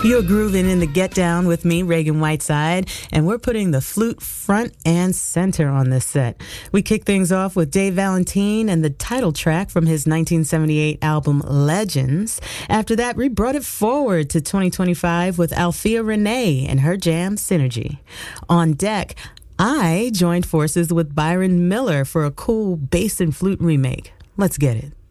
You're grooving in the Get Down with me, Reagan Whiteside, and we're putting the flute front and center on this set. We kick things off with Dave Valentine and the title track from his 1978 album Legends. After that, we brought it forward to 2025 with Althea Renee and her jam Synergy. On deck, I joined forces with Byron Miller for a cool bass and flute remake. Let's get it.